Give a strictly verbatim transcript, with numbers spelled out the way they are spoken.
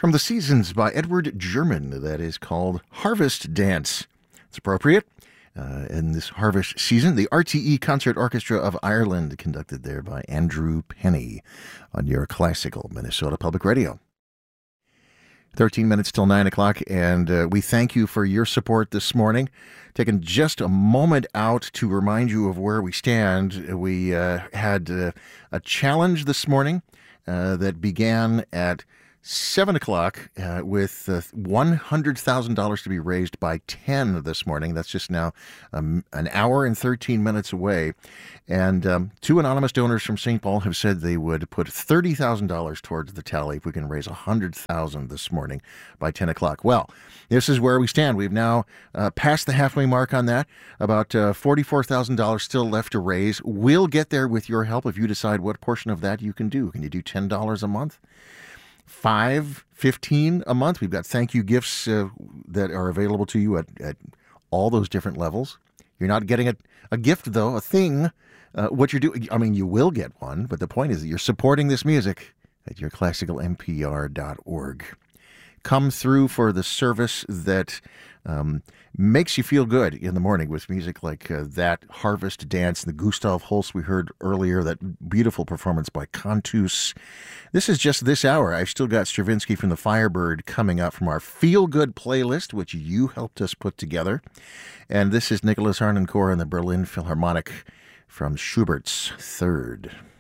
From The Seasons by Edward German, that is called Harvest Dance. It's appropriate. Uh, in this harvest season, the R T E Concert Orchestra of Ireland, conducted there by Andrew Penny on your classical Minnesota Public Radio. thirteen minutes till nine o'clock, and uh, we thank you for your support this morning. Taking just a moment out to remind you of where we stand. We uh, had uh, a challenge this morning uh, that began at seven o'clock uh, with uh, one hundred thousand dollars to be raised by ten this morning. That's just now um, an hour and thirteen minutes away. And um, two anonymous donors from Saint Paul have said they would put thirty thousand dollars towards the tally if we can raise one hundred thousand dollars this morning by ten o'clock. Well, this is where we stand. We've now uh, passed the halfway mark on that. About uh, forty-four thousand dollars still left to raise. We'll get there with your help if you decide what portion of that you can do. Can you do ten dollars a month? Five, fifteen a month. We've got thank you gifts uh, that are available to you at, at all those different levels. You're not getting a, a gift, though, a thing. Uh, what you're doing, I mean, you will get one, but the point is that you're supporting this music at your classical n p r dot org. Come through for the service that um, makes you feel good in the morning with music like uh, that Harvest Dance, the Gustav Holst we heard earlier, that beautiful performance by Cantus. This is just this hour. I've still got Stravinsky from the Firebird coming up from our Feel Good playlist, which you helped us put together. And this is Nicholas Harnoncourt and the Berlin Philharmonic from Schubert's Third.